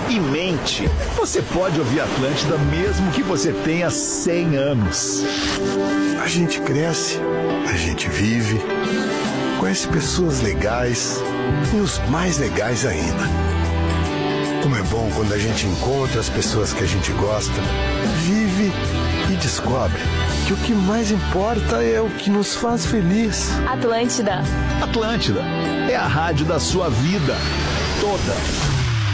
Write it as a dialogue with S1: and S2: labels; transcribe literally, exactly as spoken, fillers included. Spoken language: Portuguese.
S1: e mente. Você pode ouvir Atlântida mesmo que você tenha cem anos.
S2: A gente cresce, a gente vive, conhece pessoas legais e os mais legais ainda. Como é bom quando a gente encontra as pessoas que a gente gosta, vive e descobre que o que mais importa é o que nos faz feliz.
S3: Atlântida.
S1: Atlântida é a rádio da sua vida toda.